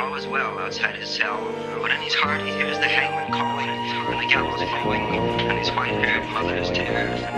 all is well outside his cell, but in his heart he hears the hangman calling, and the gallows flowing, and his white-haired mother's tears.